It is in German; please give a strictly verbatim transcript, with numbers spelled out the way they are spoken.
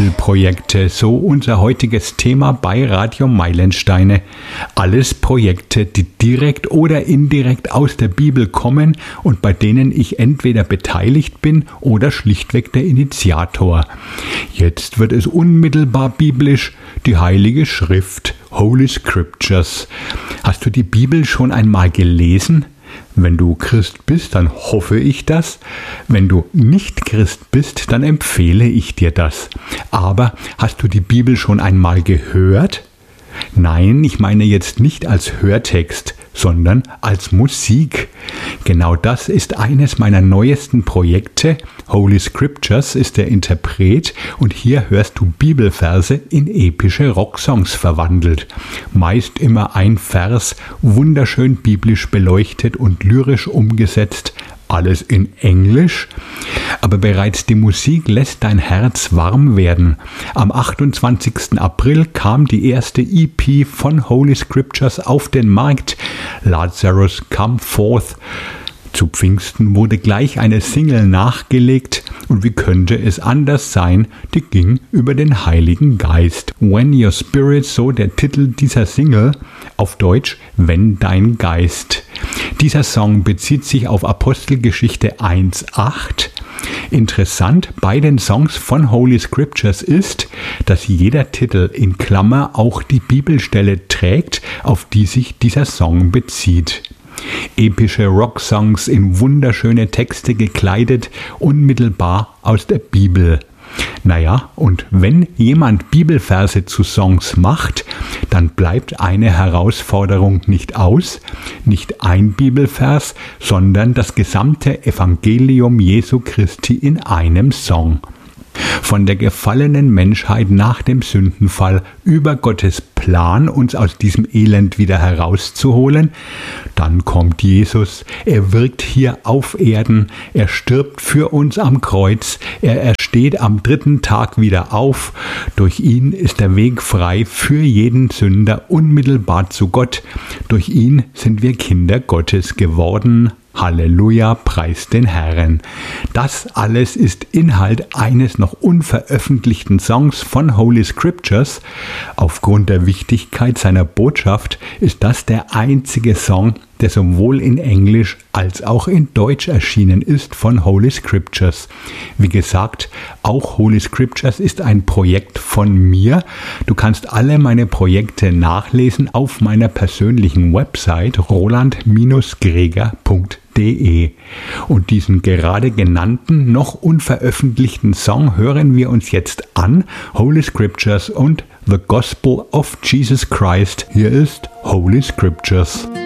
Bibelprojekte, so unser heutiges Thema bei Radio Meilensteine. Alles Projekte, die direkt oder indirekt aus der Bibel kommen und bei denen ich entweder beteiligt bin oder schlichtweg der Initiator. Jetzt wird es unmittelbar biblisch, die Heilige Schrift, Holy Scriptures. Hast du die Bibel schon einmal gelesen? Wenn du Christ bist, dann hoffe ich das. Wenn du nicht Christ bist, dann empfehle ich dir das. Aber hast du die Bibel schon einmal gehört? Nein, ich meine jetzt nicht als Hörtext, sondern als Musik. Genau das ist eines meiner neuesten Projekte. Holy Scriptures ist der Interpret und hier hörst du Bibelverse in epische Rocksongs verwandelt. Meist immer ein Vers, wunderschön biblisch beleuchtet und lyrisch umgesetzt. Alles in Englisch, aber bereits die Musik lässt dein Herz warm werden. Am achtundzwanzigsten April kam die erste E P von Holy Scriptures auf den Markt, Lazarus Come Forth. Zu Pfingsten wurde gleich eine Single nachgelegt und wie könnte es anders sein, die ging über den Heiligen Geist. When Your Spirit, so der Titel dieser Single, auf Deutsch Wenn dein Geist. Dieser Song bezieht sich auf Apostelgeschichte eins acht. Interessant bei den Songs von Holy Scriptures ist, dass jeder Titel in Klammer auch die Bibelstelle trägt, auf die sich dieser Song bezieht. Epische Rocksongs in wunderschöne Texte gekleidet, unmittelbar aus der Bibel. Naja, und wenn jemand Bibelverse zu Songs macht, dann bleibt eine Herausforderung nicht aus, nicht ein Bibelvers, sondern das gesamte Evangelium Jesu Christi in einem Song. Von der gefallenen Menschheit nach dem Sündenfall über Gottes Plan, uns aus diesem Elend wieder herauszuholen. Dann kommt Jesus, er wirkt hier auf Erden, er stirbt für uns am Kreuz, er ersteht am dritten Tag wieder auf. Durch ihn ist der Weg frei für jeden Sünder unmittelbar zu Gott. Durch ihn sind wir Kinder Gottes geworden. Halleluja, preis den Herrn. Das alles ist Inhalt eines noch unveröffentlichten Songs von Holy Scriptures. Aufgrund der Wichtigkeit seiner Botschaft ist das der einzige Song, der sowohl in Englisch als auch in Deutsch erschienen ist von Holy Scriptures. Wie gesagt, auch Holy Scriptures ist ein Projekt von mir. Du kannst alle meine Projekte nachlesen auf meiner persönlichen Website roland greger punkt de. Und diesen gerade genannten, noch unveröffentlichten Song hören wir uns jetzt an. Holy Scriptures und The Gospel of Jesus Christ. Hier ist Holy Scriptures.